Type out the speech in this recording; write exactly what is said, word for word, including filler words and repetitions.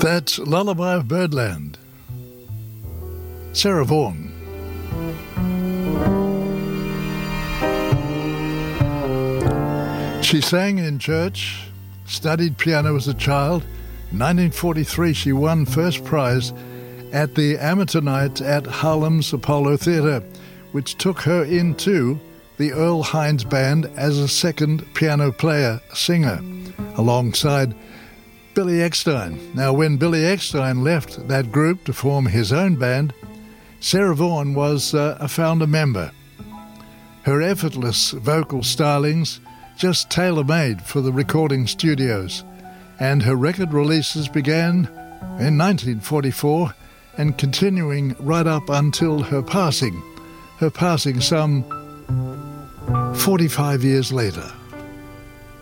That's Lullaby of Birdland. Sarah Vaughan. She sang in church, studied piano as a child. In nineteen forty-three, she won first prize at the Amateur Night at Harlem's Apollo Theatre, which took her into the Earl Hines Band as a second piano player, singer, alongside Billy Eckstine. Now, when Billy Eckstine left that group to form his own band, Sarah Vaughan was uh, a founder member. Her effortless vocal stylings just tailor-made for the recording studios, and her record releases began in nineteen forty-four and continuing right up until her passing, her passing some forty-five years later.